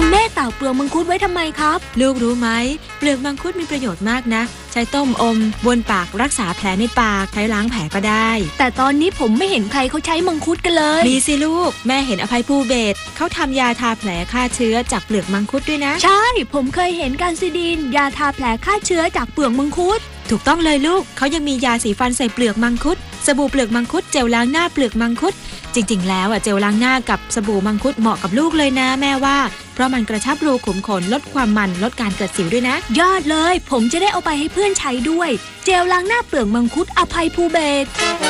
คุณแม่ตากเปลือกมังคุดไว้ทำไมครับลูกรู้ไหมเปลือกมังคุดมีประโยชน์มากนะใช้ต้มอมบ้วนปากรักษาแผลในปากใช้ล้างแผลก็ได้แต่ตอนนี้ผมไม่เห็นใครเขาใช้มังคุดกันเลยมีสิลูกแม่เห็นอภัยภูเบศรเขาทำยาทาแผลฆ่าเชื้อจากเปลือกมังคุดด้วยนะใช่ผมเคยเห็นการซิดินยาทาแผลฆ่าเชื้อจากเปลือกมังคุดถูกต้องเลยลูกเขายังมียาสีฟันใส่เปลือกมังคุดสบู่เปลือกมังคุดเจลล้างหน้าเปลือกมังคุดจริงๆแล้วเจลล้างหน้ากับสบู่มังคุดเหมาะกับลูกเลยนะแม่ว่าเพราะมันกระชับรูขุมขนลดความมันลดการเกิดสิวด้วยนะยอดเลยผมจะได้เอาไปให้เพื่อนใช้ด้วยเจลล้างหน้าเปลือกมังคุดอภัยภูเบศร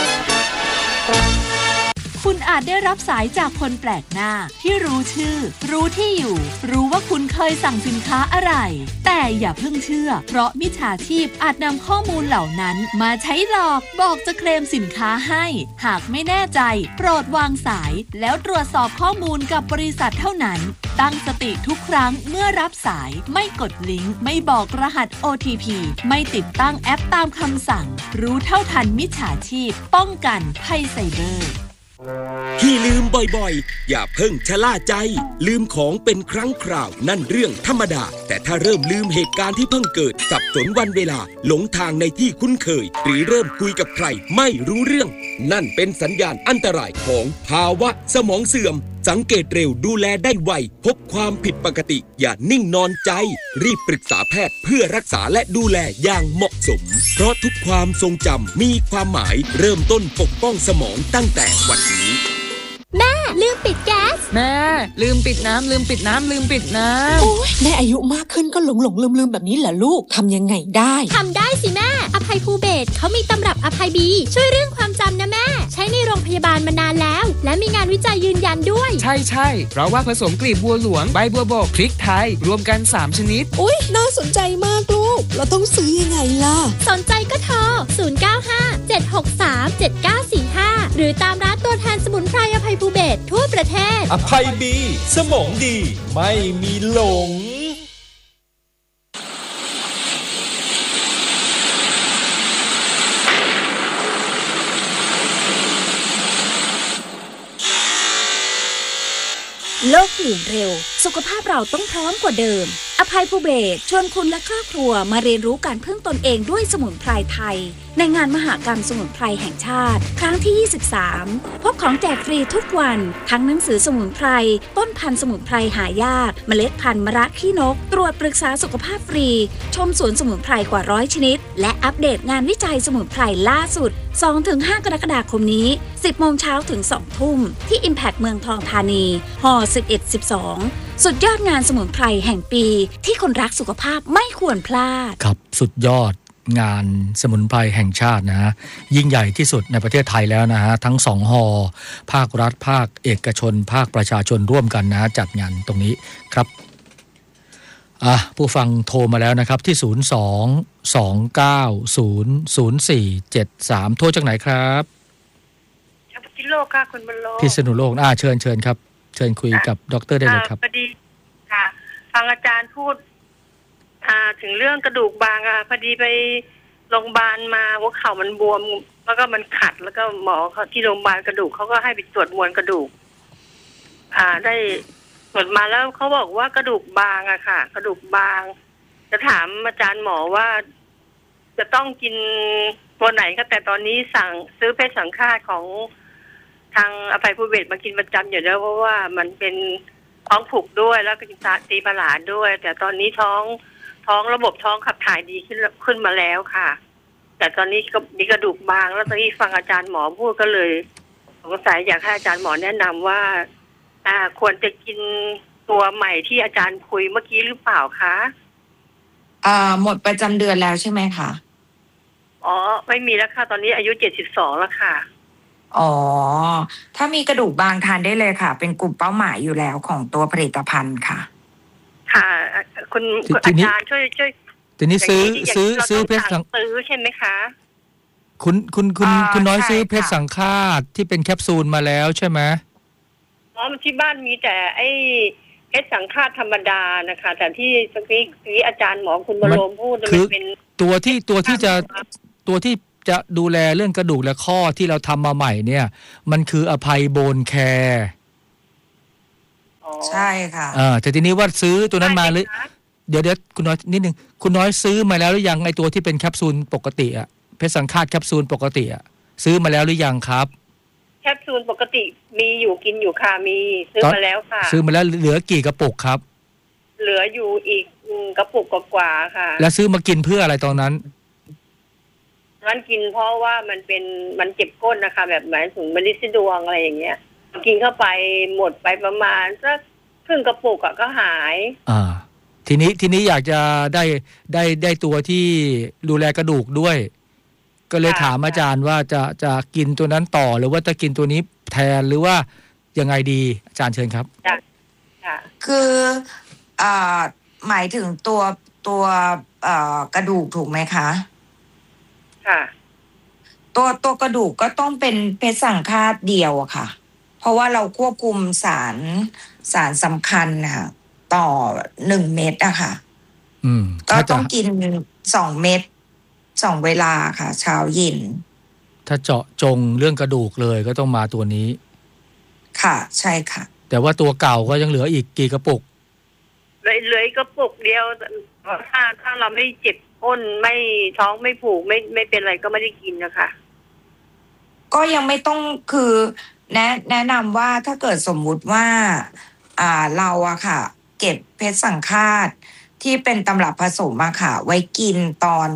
คุณอาจได้รับสายจากคนแปลกหน้าที่รู้ชื่อรู้ที่อยู่รู้ว่าคุณเคยสั่งสินค้าอะไรแต่อย่าเพิ่งเชื่อเพราะมิจฉาชีพอาจนำข้อมูลเหล่านั้นมาใช้หลอกบอกจะเคลมสินค้าให้หากไม่แน่ใจโปรดวางสายแล้วตรวจสอบข้อมูลกับบริษัทเท่านั้นตั้งสติทุกครั้งเมื่อรับสายไม่กดลิงก์ไม่บอกรหัส OTP ไม่ติดตั้งแอปตามคำสั่งรู้เท่าทันมิจฉาชีพป้องกันภัยไซเบอร์ที่ลืมบ่อยๆอย่าเพิ่งชะล่าใจลืมของเป็นครั้งคราวนั่นเรื่องธรรมดาแต่ถ้าเริ่มลืมเหตุการณ์ที่เพิ่งเกิดสับสนวันเวลาหลงทางในที่คุ้นเคยหรือเริ่มคุยกับใครไม่รู้เรื่องนั่นเป็นสัญญาณอันตรายของภาวะสมองเสื่อมสังเกตเร็วดูแลได้ไวพบความผิดปกติอย่านิ่งนอนใจรีบปรึกษาแพทย์เพื่อรักษาและดูแลอย่างเหมาะสมเพราะทุกความทรงจำมีความหมายเริ่มต้นปกป้องสมองตั้งแต่วันนี้แม่ลืมปิดแก๊สแม่ลืมปิดน้ำลืมปิดน้ำโอ้ยแม่อายุมากขึ้นก็หลงลืมแบบนี้เหรอลูกทำยังไงได้ทำได้สิแม่อภัยภูเบศรเขามีตำรับอภัยบีช่วยเรื่องความจำนะแม่ใช้ในโรงพยาบาลมานานแล้วและมีงานวิจัยยืนยันด้วยใช่เพราะว่าผสมกลีบบัวหลวงใบบัวบกพริกไทยรวมกัน3ชนิดอุ๊ยน่าสนใจมากลูกเราต้องซื้อยังไงล่ะสนใจก็โทร0957637945หรือตามร้านตัวแทนสมุนไพรอภัยภูเบศรทั่วประเทศอภัยบีสมองดีไม่มีหลงโลกเปลี่ยนเร็วสุขภาพเราต้องพร้อมกว่าเดิมอภัยภูเบศรชวนคุณและครอบครัวมาเรียนรู้การพึ่งตนเองด้วยสมุนไพรไทยในงานมหกรรมสมุนไพรแห่งชาติครั้งที่ 23พบของแจกฟรีทุกวันทั้งหนังสือสมุนไพรต้นพันธุ์สมุนไพรหายากเมล็ดพันธุ์มะระขี้นกตรวจปรึกษาสุขภาพฟรีชมสวนสมุนไพรกว่า100ชนิดและอัปเดตงานวิจัยสมุนไพรล่าสุด 2-5 กรกฎาคมนี้ 10 โมงเช้าถึง 2 ทุ่มที่ Impact เมืองทองธานีหอ 11-12 สุดยอดงานสมุนไพรแห่งปีที่คนรักสุขภาพไม่ควรพลาดครับสุดยอดงานสมุนไพรแห่งชาตินะฮะยิ่งใหญ่ที่สุดในประเทศไทยแล้วนะฮะทั้ง2หอภาครัฐภาคเอกชนภาคประชาชนร่วมกันนะจัดงานตรงนี้ครับผู้ฟังโทรมาแล้วนะครับที่02-290-0473โทรจากไหนครับพิษณุโลกค่ะคุณบรรโลพิษณุโลกเชิญครับเชิญคุยกับดร.ได้เลยครับพอดีค่ะฟังอาจารย์พูดถึงเรื่องกระดูกบางพอดีไปโรงพยาบาลมาหัวเข่ามันบวมแล้วก็มันขัดแล้วก็หมอเขาที่โรงพยาบาลกระดูกเขาก็ให้ไปตรวจมวลกระดูกได้ตรวจมาแล้วเขาบอกว่ากระดูกบางค่ะกระดูกบางจะถามอาจารย์หมอว่าจะต้องกินตัวไหนก็แต่ตอนนี้สั่งซื้อเพชรสังฆาตของทางอภัยภูเบศรมากินประจำอยู่แล้วเพราะว่ามันเป็นท้องผูกด้วยแล้วก็กินตีผลาญด้วยแต่ตอนนี้ท้องระบบท้องขับถ่ายดีขึ้นมาแล้วค่ะแต่ตอนนี้ก็มีกระดูกบางแล้วตอนนี้ฟังอาจารย์หมอพูดก็เลยสงสัยอยากให้อาจารย์หมอแนะนำว่าควรจะกินตัวใหม่ที่อาจารย์คุยเมื่อกี้หรือเปล่าคะหมดประจำเดือนแล้วใช่ไหมคะไม่มีแล้วค่ะตอนนี้อายุ72แล้วค่ะถ้ามีกระดูกบางทานได้เลยค่ะเป็นกลุ่มเป้าหมายอยู่แล้วของตัวผลิตภัณฑ์ค่ะค่ะคุณอาจารย์ช่วยทีนี้ซื้อเพชรซื้อใช่ไหมคะคุณน้อยซื้อเพชรสังฆาตที่เป็นแคปซูลมาแล้วใช่ไหมที่บ้านมีแต่ไอ้เพชรสังฆาตธรรมดานะคะแต่ที่สักทีอาจารย์หมอคุณบรมพูดมันเป็นตัวที่จะดูแลเรื่องกระดูกและข้อที่เราทำมาใหม่เนี่ยมันคืออภัยโบนแคร์ใช่ค่ะแต่ทีนี้ว่าซื้อตัวนั้นมาหรือเดี๋ยวคุณน้อยนิดนึงคุณน้อยซื้อมาแล้วหรือยังไอตัวที่เป็นแคปซูลปกติอะเพชรสังฆาตแคปซูลปกติอะซื้อมาแล้วหรือยังครับแคปซูลปกติมีอยู่กินอยู่ค่ะมีซื้อมาแล้วค่ะซื้อมาแล้วเหลือกี่กระปุกครับเหลืออยู่อีกกระปุกกว่าๆค่ะแล้วซื้อมากินเพื่ออะไรตอนนั้นงั้นกินเพราะว่ามันเจ็บก้นนะคะแบบหมายถึงมันลิซิดวงอะไรอย่างเงี้ยกินเข้าไปหมดไปประมาณสักครึ่งกระปุกก็หายทีนี้อยากจะได้ตัวที่ดูแลกระดูกด้วยก็เลยถามอาจารย์ว่าจะกินตัวนั้นต่อหรือว่าจะกินตัวนี้แทนหรือว่ายังไงดีอาจารย์เชิญครับคือหมายถึงตัวกระดูกถูกไหมคะค่ะตัวกระดูกก็ต้องเป็นเพชรสังฆาตเดียวอะค่ะเพราะว่าเราควบคุมสารสำคัญค่ะต่อ1 เม็ดอะค่ะก็ต้องกิน2 เม็ด2 เวลาค่ะเช้าเย็นถ้าเจาะจงเรื่องกระดูกเลยก็ต้องมาตัวนี้ค่ะใช่ค่ะแต่ว่าตัวเก่าก็ยังเหลืออีกกี่กระปุกเหลือกระปุกเดียวถ้าเราไม่เจ็บก้นไม่ท้องไม่ผูกไม่เป็นอะไรก็ไม่ได้กินนะคะก็ยังไม่ต้องคือแนะนำว่าถ้าเกิดสมมุติว่าเราอะค่ะเก็บเพชรสังฆาตที่เป็นตำรับผสมมาค่ะไว้กินตอน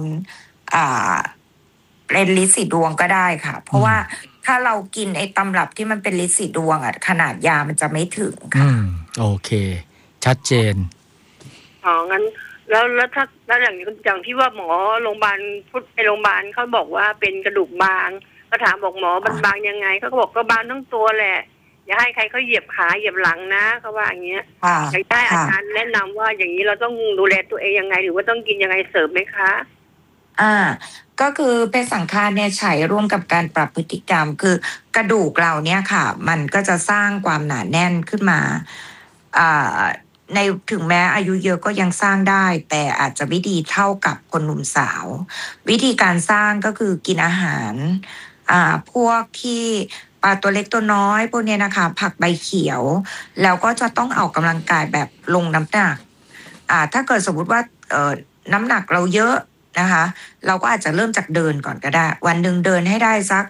เป็นฤทธิ์สีดวงก็ได้ค่ะเพราะว่าถ้าเรากินไอ้ตำรับที่มันเป็นฤทธิ์สีดวงอะขนาดยามันจะไม่ถึงค่ะโอเคชัดเจนงั้นแล้วถ้าแล้วอย่างที่ว่าหมอโรงพยาบาลไปโรงพยาบาลเขาบอกว่าเป็นกระดูกบางก็ถามบอกหมอมันบางยังไงเขาก็บอกก็บางทั้งตัวแหละอย่าให้ใครเขาเหยียบขาเหยียบหลังนะเขาว่าอย่างเงี้ยอยากได้อาจารย์แนะนำว่าอย่างนี้เราต้องดูแลตัวเองยังไงหรือว่าต้องกินยังไงเสริมไหมคะก็คือเพชรสังฆาตเนี่ยใช้ร่วมกับการปรับพฤติกรรมคือกระดูกเราเนี่ยค่ะมันก็จะสร้างความหนาแน่นขึ้นมาในถึงแม้อายุเยอะก็ยังสร้างได้แต่อาจจะไม่ดีเท่ากับคนหนุ่มสาววิธีการสร้างก็คือกินอาหารพวกที่ปลาตัวเล็กตัวน้อยพวกนี้นะคะผักใบเขียวแล้วก็จะต้องออกกำลังกายแบบลงน้ำหนักถ้าเกิดสมมุติว่าน้ำหนักเราเยอะนะคะเราก็อาจจะเริ่มจากเดินก่อนก็ได้วันหนึ่งเดินให้ได้สัก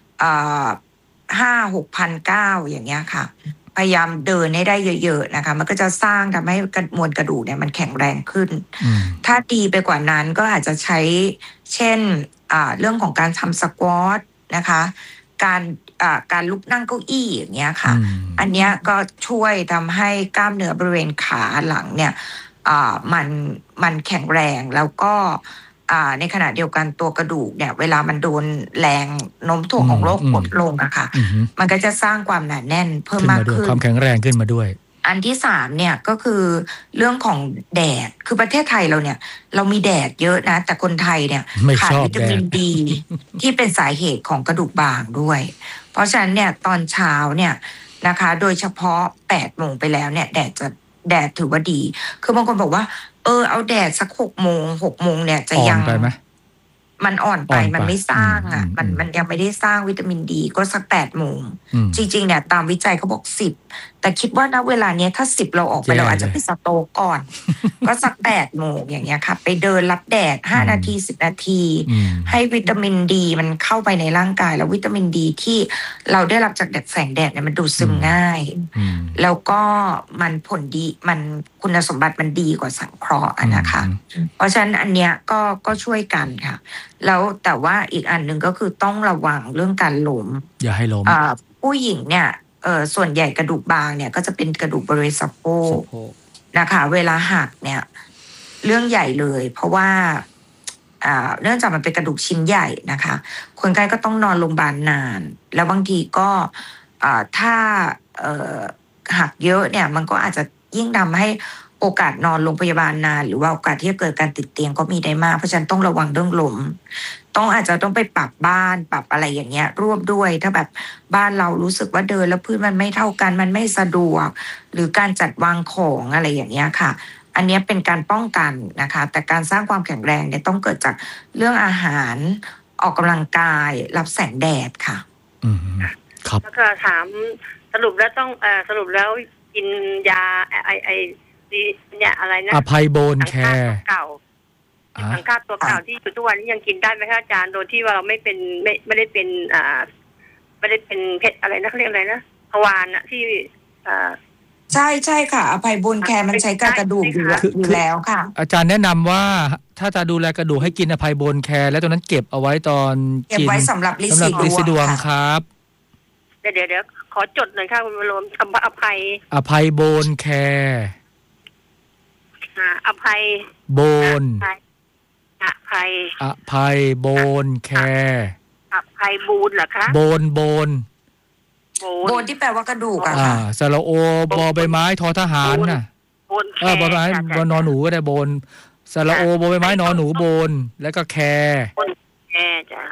5-6,900อย่างเงี้ยค่ะพยายามเดินให้ได้เยอะๆนะคะมันก็จะสร้างทำให้มวลกระดูกเนี่ยมันแข็งแรงขึ้นถ้าดีไปกว่านั้นก็อาจจะใช้เช่นเรื่องของการทำสควอตนะคะการลุกนั่งเก้าอี้อย่างเงี้ยค่ะอันเนี้ยก็ช่วยทำให้กล้ามเนื้อบริเวณขาหลังเนี่ยมันแข็งแรงแล้วก็ในขณะเดียวกันตัวกระดูกเนี่ยเวลามันโดนแรงโน้มถ่วงของโลกกดลงอะค่ะมันก็จะสร้างความหนาแน่นเพิ่มมากขึ้นความแข็งแรงขึ้นมาด้วยอันที่3เนี่ยก็คือเรื่องของแดดคือประเทศไทยเราเนี่ยเรามีแดดเยอะนะแต่คนไทยเนี่ยขาดวิตามินดีที่เป็นสาเหตุของกระดูกบางด้วยเพราะฉะนั้นเนี่ยตอนเช้าเนี่ยนะคะโดยเฉพาะ8 โมงไปแล้วเนี่ยแดดถือว่าดีคือบางคนบอกว่าเอาแดดสัก6 โมงเนี่ยจะยังมันอ่อนไปมันไม่สร้างมันยังไม่ได้สร้างวิตามินดีก็สัก8 โมงจริงๆเนี่ยตามวิจัยเขาบอก10แต่คิดว่าณเวลาเนี้ยถ้า10เราออกไปเราอาจจะไปสโตกก่อนก็สัก8 โมงอย่างเงี้ยค่ะไปเดินรับแดด5 นาที10 นาทีให้วิตามินดีมันเข้าไปในร่างกายแล้ววิตามินดีที่เราได้รับจากแสงแดดเนี่ยมันดูดซึมง่ายแล้วก็มันผลดีมันคุณสมบัติมันดีกว่าสังเคราะห์นะคะเพราะฉะนั้นอันเนี้ยก็ช่วยกันค่ะแล้วแต่ว่าอีกอันหนึ่งก็คือต้องระวังเรื่องการล้มอย่าให้ล้มผู้หญิงเนี่ยส่วนใหญ่กระดูกบางเนี่ยก็จะเป็นกระดูกบริเวณสะโพกนะคะเวลาหักเนี่ยเรื่องใหญ่เลยเพราะว่าเนื่องจากมันเป็นกระดูกชิ้นใหญ่นะคะคนไข้ก็ต้องนอนโรงพยาบาลนานแล้วบางทีก็ถ้าหักเยอะเนี่ยมันก็อาจจะยิ่งทำให้โอกาสนอนโรงพยาบาลนานหรือว่าโอกาสที่จะเกิดการติดเตียงก็มีได้มากเพราะฉะนั้นต้องระวังเรื่องลมอาจจะต้องไปปรับบ้านปรับอะไรอย่างเงี้ยร่วมด้วยถ้าแบบบ้านเรารู้สึกว่าเดินแล้วพื้นมันไม่เท่ากันมันไม่สะดวกหรือการจัดวางของอะไรอย่างเงี้ยค่ะอันนี้เป็นการป้องกันนะคะแต่การสร้างความแข็งแรงเนี่ยต้องเกิดจากเรื่องอาหารออกกำลังกายรับแสงแดดค่ะครับแล้วก็ถามสรุปแล้วกินยาเนี่ยอะไรนะอภัยโบนแคร์เก่าสังฆาตัวเก่าที่อยู่ทุกวันนี้ยังกินได้ไหมคะอาจารย์โดยที่ว่าเราไม่ได้เป็นเพชรอะไรนะเขาเรียกอะไรนะทวารนะที่ใช่ค่ะอภัยโบนแคร์มันใช้กระดูกอยู่แล้วค่ะอาจารย์แนะนำว่าถ้าจะดูแลกระดูกให้กินอภัยโบนแคร์แล้วตอนนั้นเก็บเอาไว้ตอนเก็บไว้สำหรับลิซิดวงครับเดี๋ยวขอจดหน่อยค่ะคุณวรมคำว่าอภัยโบนแคร์อภัยโบนอภัยโบนแคร์อภัยบูนเหรอคะโบนที่แปลว่ากระดูกอะค่ะสระโอบอใบไม้ทอทหารน่ะบอใบไม้บอนอนหนูก็ได้โบนสระโอบอใบไม้นอนหนูโบนแล้วก็แคร์จ้ะ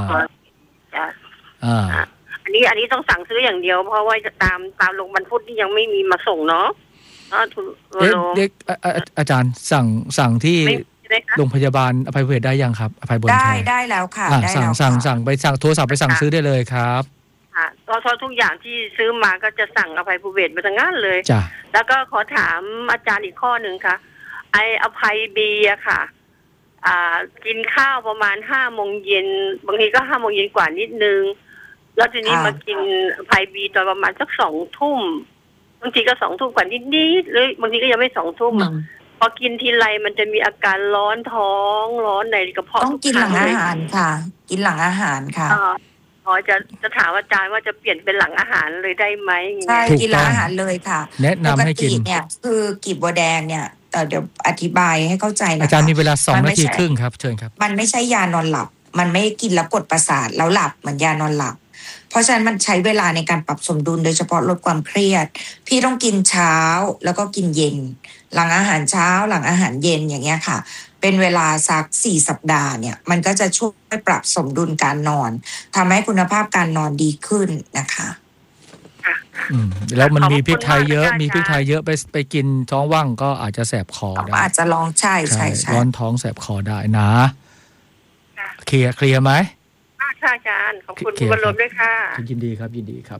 อันนี้ต้องสั่งซื้ออย่างเดียวเพราะว่าจะตามโรงพยาบาลพุทธนี่ยังไม่มีมาส่งเนาะเด็กอาจารย์สั่งที่โรงพยาบาลอภัยภูเบศได้ยังครับอภัยบนแคร์ได้แล้วค่ะสั่งไปสั่งโทรศัพท์ไปสั่งซื้อได้เลยครับเพราะทุกอย่างที่ซื้อมาก็จะสั่งอภัยภูเบศมาทั้งนั้นเลยแล้วก็ขอถามอาจารย์อีกข้อหนึ่งค่ะไออภัยบีอะค่ะกินข้าวประมาณ5 โมงเย็นบางทีก็5 โมงเย็นกว่านิดนึงแล้วทีนี้มากินอภัยบีตอนประมาณสัก2 ทุ่มบางทีก็2 ทุ่มกว่านิดหรือบางทีก็ยังไม่2 ทุ่มพอกินทีไรมันจะมีอาการร้อนท้องร้อนในกระเพาะต้องกินหลังอาหารค่ะกินหลังอาหารค่ะจะถามอาจารย์ว่าจะเปลี่ยนเป็นหลังอาหารเลยได้ไหมใช่กินหลังอาหารเลยค่ะแนะนำให้กินเนี่ยคือกีบบัวแดงเนี่ยเดี๋ยวอธิบายให้เข้าใจนะคะอาจารย์มีเวลา2 นาทีครึ่งครับเชิญครับมันไม่ใช่ยานอนหลับมันไม่กินแล้วกดประสาทแล้วหลับเหมือนยานอนหลับเพราะฉะนั้นมันใช้เวลาในการปรับสมดุลโดยเฉพาะลดความเครียดพี่ต้องกินเช้าแล้วก็กินเย็นหลังอาหารเช้าหลังอาหารเย็นอย่างเงี้ยค่ะเป็นเวลาสัก4 สัปดาห์เนี่ยมันก็จะช่วยปรับสมดุลการนอนทำให้คุณภาพการนอนดีขึ้นนะคะแล้วมันมีพริกไทยเยอะไปกินท้องว่างก็อาจจะแสบคอได้อาจจะลองใช่ร้อนท้องแสบคอได้นะเคลียร์ไหมค่ะอาจารย์ขอบคุณคุณบรรลมด้วยค่ะยินดีครับ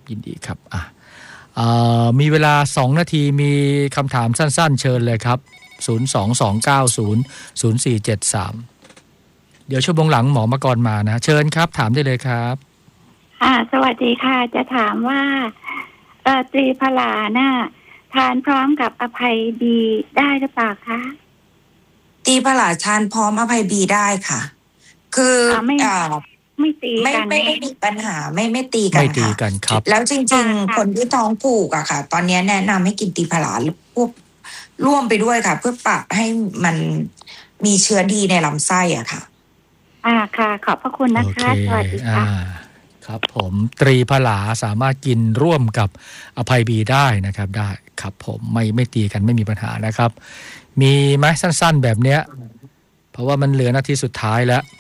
มีเวลา2 นาทีมีคำถามสั้นๆเชิญเลยครับ022900473เดี๋ยวชั่วโมงหลังหมอมกรมานะเชิญครับถามได้เลยครับสวัสดีค่ะจะถามว่าตรีพลาน่ะทานพร้อมกับอภัยบีได้หรือเปล่าคะตรีพลาทานพร้อมอภัยบีได้ค่ะคือไม่ตีกันไม่มีปัญหาไม่ตีกันครับแล้วจริงๆคนที่ท้องผูกอะค่ะตอนนี้แนะนำให้กินตรีพลาควบร่วมไปด้วยค่ะเพื่อปรับให้มันมีเชื้อดีในลำไส้อะค่ะค่ะขอบพระคุณนะคะสวัสดีค่ะครับผมตรีพลาสามารถกินร่วมกับอภัยบีได้นะครับได้ครับผมไม่ตีกันไม่มีปัญหานะครับมีไหมสั้นๆแบบเนี้ยเพราะว่ามันเหลือนาทีสุดท้ายแล้ว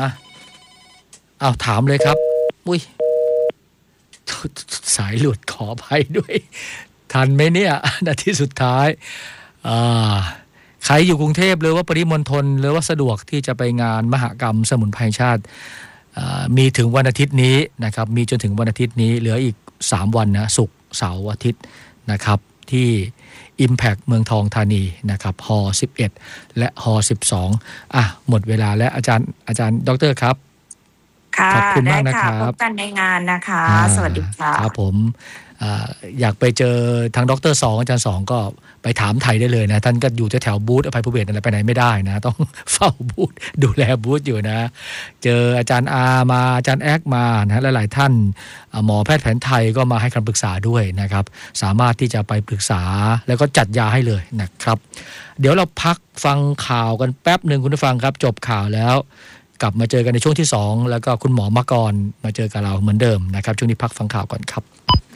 ถามเลยครับอุ้ยสายหลุดขออภัยด้วยทันไหมเนี่ยนาทีสุดท้ายใครอยู่กรุงเทพหรือว่าปริมณฑลหรือว่าสะดวกที่จะไปงานมหกรรมสมุนไพรชาติมีถึงวันอาทิตย์นี้นะครับมีจนถึงวันอาทิตย์นี้เหลืออีก3 วันนะศุกร์เสาร์อาทิตย์นะครับที่ Impact เมืองทองธานีนะครับฮ11และฮ12หมดเวลาแล้วอาจารย์ดร.ครับขอบคุณมากนะครับพบกันในงานนะคะสวัสดีค่ะครับผมอยากไปเจอทางดร. 2อาจารย์2ก็ไปถามไทยได้เลยนะท่านก็อยู่แถวบูธอภัยภูเบศอะไรไปไหนไม่ได้นะต้องเฝ้าบูธดูแลบูธอยู่นะเจออาจารย์อามาอาจารย์แอ๊กมานะหลายๆท่านหมอแพทย์แผนไทยก็มาให้คำปรึกษาด้วยนะครับสามารถที่จะไปปรึกษาแล้วก็จัดยาให้เลยนะครับเดี๋ยวเราพักฟังข่าวกันแป๊บนึงคุณผู้ฟังครับจบข่าวแล้วกลับมาเจอกันในช่วงที่2แล้วก็คุณหมอมกรมาเจอกับเราเหมือนเดิมนะครับช่วงนี้พักฟังข่าวก่อนครับ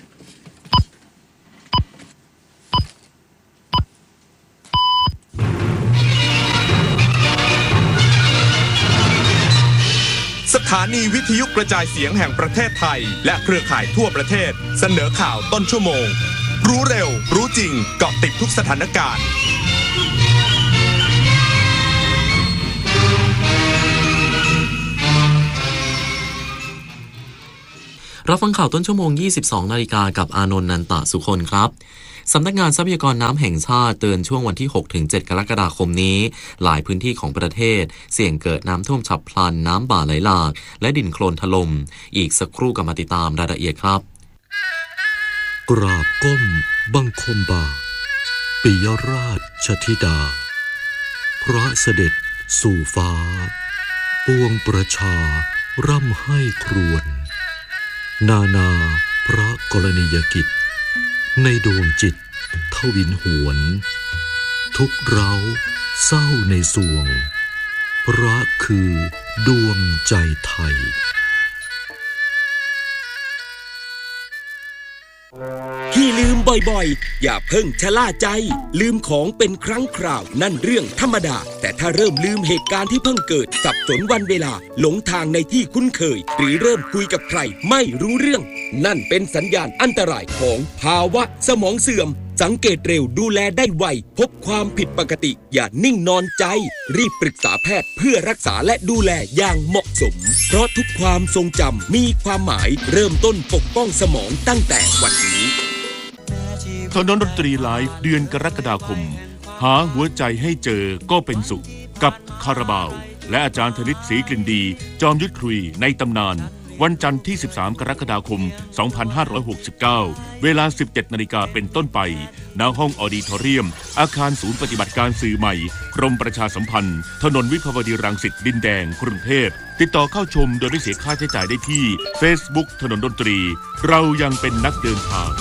สถานีวิทยุกระจายเสียงแห่งประเทศไทยและเครือข่ายทั่วประเทศเสนอข่าวต้นชั่วโมงรู้เร็วรู้จริงเกาะติดทุกสถานการณ์รับฟังข่าวต้นชั่วโมง 22 นาฬิกากับอานนท์ นันตะสุคนครับสำนักงานทรัพยากรน้ำแห่งชาติเตือนช่วงวันที่ 6-7 กรกฎาคมนี้หลายพื้นที่ของประเทศเสี่ยงเกิดน้ำท่วมฉับพลันน้ำป่าไหลหลากและดินโคลนถล่มอีกสักครู่กลับมาติดตามรายละเอียดครับกราบก้มบังคมบาปิยราชธิดาพระเสด็จสู่ฟ้าปวงประชาร่ำให้ครวญนาพระกรณียกิจในดวงจิตทวินหวนทุกเร้าเศร้าในสวงพระคือดวงใจไทยที่ลืมบ่อยๆอย่าเพิ่งชะล่าใจลืมของเป็นครั้งคราวนั่นเรื่องธรรมดาแต่ถ้าเริ่มลืมเหตุการณ์ที่เพิ่งเกิดสับสนวันเวลาหลงทางในที่คุ้นเคยหรือเริ่มคุยกับใครไม่รู้เรื่องนั่นเป็นสัญญาณอันตรายของภาวะสมองเสื่อมสังเกตเร็วดูแลได้ไวพบความผิดปกติอย่านิ่งนอนใจรีบปรึกษาแพทย์เพื่อรักษาและดูแลอย่างเหมาะสมเพราะทุกความทรงจำมีความหมายเริ่มต้นปกป้องสมองตั้งแต่วันนี้ถนนดนตรีไลฟ์เดือนกรกฎาคมหาหัวใจให้เจอก็เป็นสุขกับคาราบาวและอาจารย์ธนิตศรีกลิ่นดีจอมยุทธคุยในตำนานวันจันทร์ที่13กรกฎาคม2569เวลา 17:00 น.เป็นต้นไปณห้องออดิทอเรียมอาคารศูนย์ปฏิบัติการสื่อใหม่กรมประชาสัมพันธ์ถนนวิภาวดีรังสิตดินแดงกรุงเทพติดต่อเข้าชมโดยไม่เสียค่าใช้จ่ายได้ที่ Facebook ถนนดนตรีเรายังเป็นนักเดินทาง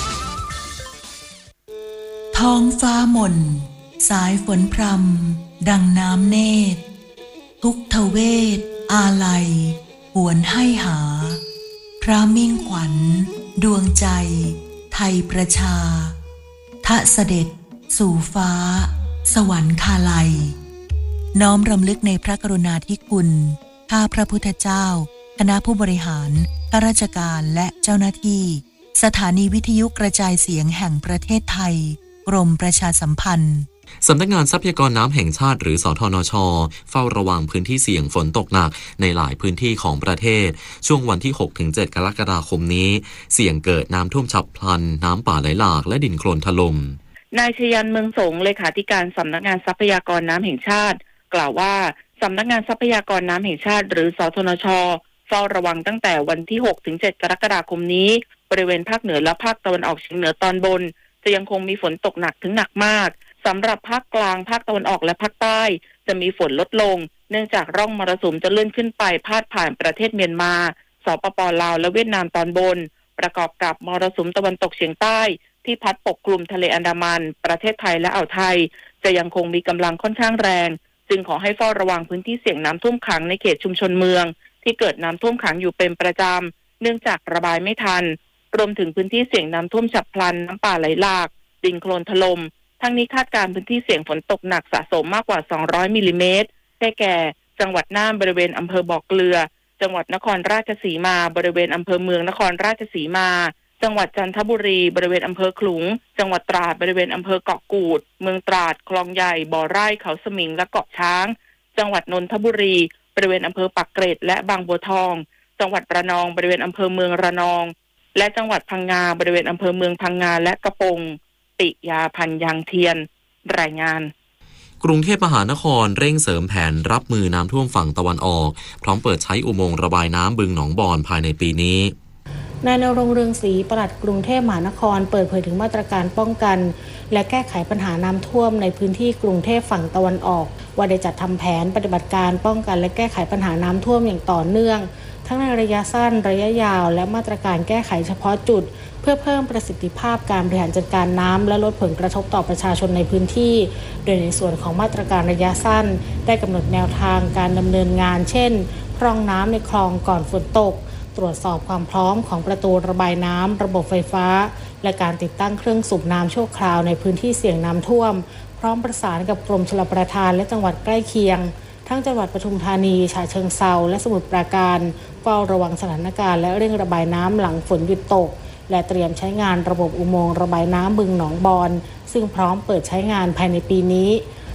ท้องฟ้ามนสายฝนพรำดังน้ำเนตรทุกทเวทอาลัยหวนให้หาพระมิ่งขวัญดวงใจไทยประชาทะเสด็จสู่ฟ้าสวรรคาลัยน้อมรำลึกในพระกรุณาธิคุณข้าพระพุทธเจ้าคณะผู้บริหารข้าราชการและเจ้าหน้าที่สถานีวิทยุกระจายเสียงแห่งประเทศไทยกรมประชาสัมพันธ์สำนักงานทรัพยากรน้ำแห่งชาติหรือสทนช.เฝ้าระวังพื้นที่เสี่ยงฝนตกหนักในหลายพื้นที่ของประเทศช่วงวันที่ 6-7 กรกฎาคมนี้เสี่ยงเกิดน้ำท่วมฉับพลันน้ำป่าไหลหลากและดินโคลนถล่มนายชยันเมืองสงเลขาธิการสำนักงานทรัพยากรน้ำแห่งชาติกล่าวว่าสำนักงานทรัพยากรน้ำแห่งชาติหรือสทนช.เฝ้าระวังตั้งแต่วันที่ 6-7 กรกฎาคมนี้บริเวณภาคเหนือและภาคตะวันออกเฉียงเหนือตอนบนจะยังคงมีฝนตกหนักถึงหนักมากสำหรับภาคกลางภาคตะวันออกและภาคใต้จะมีฝนลดลงเนื่องจากร่องมรสุมจะเลื่อนขึ้นไปพาดผ่านประเทศเมียนมาสปป.ลาวและเวียดนามตอนบนประกอบกับมรสุมตะวันตกเฉียงใต้ที่พัดปกคลุมทะเลอันดามันประเทศไทยและอ่าวไทยจะยังคงมีกำลังค่อนข้างแรงจึงขอให้เฝ้าระวังพื้นที่เสี่ยงน้ำท่วมขังในเขตชุมชนเมืองที่เกิดน้ำท่วมขังอยู่เป็นประจำเนื่องจากระบายไม่ทันรวมถึงพื้นที่เสี่ยงน้ำท่วมฉับพลันน้ำป่าไหลหลากดินโคลนถล่มทั้งนี้คาดการพื้นที่เสี่ยงฝนตกหนักสะสมมากกว่า200มิลลิเมตรได้แก่จังหวัดน่านบริเวณอำเภอบ่อเกลือจังหวัดนครราชสีมาบริเวณอำเภอเมืองนครราชสีมาจังหวัดจันทบุรีบริเวณอำเภอขลุงจังหวัดตราดบริเวณอำเภอเกาะกูดเมืองตราดคลองใหญ่บ่อไร่เขาสมิงและเกาะช้างจังหวัดนนทบุรีบริเวณอำเภอปากเกร็ดและบางบัวทองจังหวัดระนองบริเวณอำเภอเมืองระนองและจังหวัดพังงาบริเวณอำเภอเมืองพังงาและกระปงปิยาพันธ์ยางเทียนรายงานกรุงเทพมหานครเร่งเสริมแผนรับมือน้ำท่วมฝั่งตะวันออกพร้อมเปิดใช้อุโมงค์ระบายน้ำบึงหนองบอนภายในปีนี้นายณรงค์เรืองศรีปลัดกรุงเทพมหานครเปิดเผยถึงมาตรการป้องกันและแก้ไขปัญหาน้ำท่วมในพื้นที่กรุงเทพฝั่งตะวันออกว่าได้จัดทำแผนปฏิบัติการป้องกันและแก้ไขปัญหาน้ำท่วมอย่างต่อเนื่องทั้งในระยะสั้นระยะยาวและมาตรการแก้ไขเฉพาะจุดเพื่อเพิ่มประสิทธิภาพการบริหารจัดการน้ำและลดผลกระทบต่อประชาชนในพื้นที่โดยในส่วนของมาตรการระยะสั้นได้กำหนดแนวทางการดำเนินงานเช่นพร่องน้ำในคลองก่อนฝนตกตรวจสอบความพร้อมของประตูระบายน้ำระบบไฟฟ้าและการติดตั้งเครื่องสูบน้ำชั่วคราวในพื้นที่เสี่ยงน้ำท่วมพร้อมประสานกับกรมชลประทานและจังหวัดใกล้เคียงทั้งจังหวัดปทุมธานีฉะเชิงเทราและสมุทรปราการเฝ้าระวังสถานการณ์และเร่งระบายน้ำหลังฝนหยุดตกและเตรียมใช้งานระบบอุโมงค์ระบายน้ำบึงหนองบอนซึ่งพร้อมเปิดใช้งานภายในปีนี้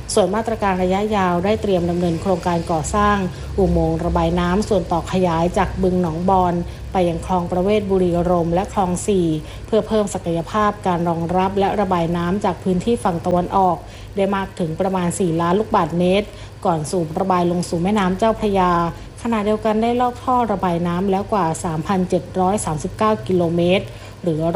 ส่วนมาตรการระยะยาวได้เตรียมดำเนินโครงการก่อสร้างอุโมงค์ระบายน้ำส่วนต่อขยายจากบึงหนองบอนไปยังคลองประเวศบุรีรมย์และคลอง4เพื่อเพิ่มศักยภาพการรองรับและระบายน้ำจากพื้นที่ฝั่งตะวันออกได้มากถึงประมาณ4ล้านลูกบาศก์เมตรก่อนสูบระบายลงสู่แม่น้ำเจ้าพระยาขณะเดียวกันได้ลอกท่อระบายน้ำแล้วกว่า 3,739 กิโลเมตรหรือ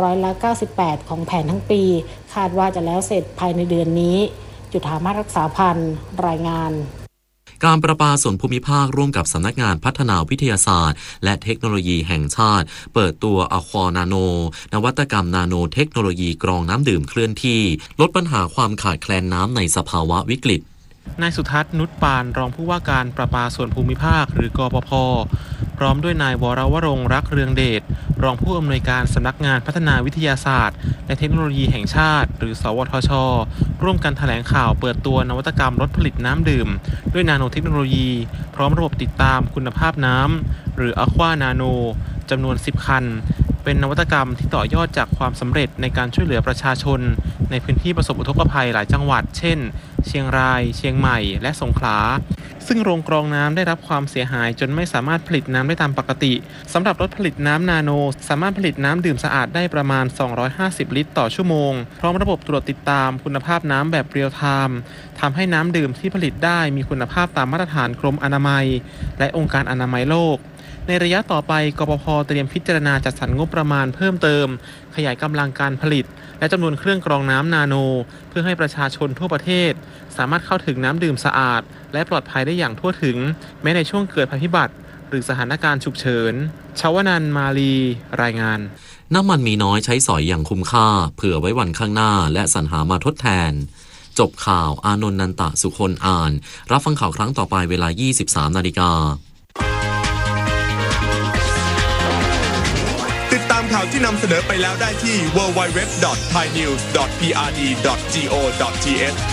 98%ของแผนทั้งปีคาดว่าจะแล้วเสร็จภายในเดือนนี้จุฑามาศรักษาพันธ์รายงานการประปาส่วนภูมิภาคร่วมกับสำนักงานพัฒนาวิทยาศาสตร์และเทคโนโลยีแห่งชาติเปิดตัว Aqua Nano นวัตกรรมนาโนเทคโนโลยีกรองน้ำดื่มเคลื่อนที่ลดปัญหาความขาดแคลนน้ำในสภาวะวิกฤตนายสุทัศน์ นุชปานรองผู้ว่าการประปาส่วนภูมิภาคหรือกปภ.พร้อมด้วยนายวรวรงค์รักเรืองเดชรองผู้อำนวยการสำนักงานพัฒนาวิทยาศาสตร์และเทคโนโลยีแห่งชาติหรือสวทช.ร่วมกันแถลงข่าวเปิดตัวนวัตกรรมลดผลิตน้ำดื่มด้วยนาโนเทคโนโลยีพร้อมระบบติดตามคุณภาพน้ำหรือ Aqua Nano จำนวน10คันเป็นนวัตกรรมที่ต่อยอดจากความสำเร็จในการช่วยเหลือประชาชนในพื้นที่ประสบอุทกภัยหลายจังหวัดเช่นเชียงรายเชียงใหม่และสงขลาซึ่งโรงกรองน้ำได้รับความเสียหายจนไม่สามารถผลิตน้ำได้ตามปกติสำหรับรถผลิตน้ำนาโนสามารถผลิตน้ำดื่มสะอาดได้ประมาณ250ลิตรต่อชั่วโมงพร้อมระบบตรวจติดตามคุณภาพน้ำแบบเรียลไทม์ทำให้น้ำดื่มที่ผลิตได้มีคุณภาพตามมาตรฐานกรมอนามัยและองค์การอนามัยโลกในระยะต่อไปกปภ.เตรียมพิจารณาจัดสรรงบประมาณเพิ่มเติมขยายกำลังการผลิตและจำนวนเครื่องกรองน้ำนาโนเพื่อให้ประชาชนทั่วประเทศสามารถเข้าถึงน้ำดื่มสะอาดและปลอดภัยได้อย่างทั่วถึงแม้ในช่วงเกิดภัยพิบัติหรือสถานการณ์ฉุกเฉินชวนันท์มาลีรายงานน้ำมันมีน้อยใช้สอยอย่างคุ้มค่าเผื่อไว้วันข้างหน้าและสรรหามาทดแทนจบข่าวอานนท์ นันตะสุคนอ่านรับฟังข่าวครั้งต่อไปเวลา 23:00 น. ติดตามข่าวที่นำเสนอไปแล้วได้ที่ www.thainews.prd.go.th